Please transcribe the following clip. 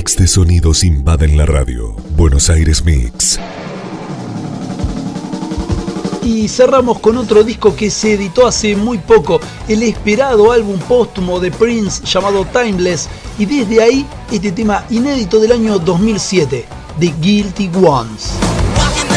mix de sonidos invaden la radio. Buenos Aires Mix. Y cerramos con otro disco que se editó hace muy poco, el esperado álbum póstumo de Prince llamado Timeless, y desde ahí este tema inédito del año 2007, The Guilty Ones.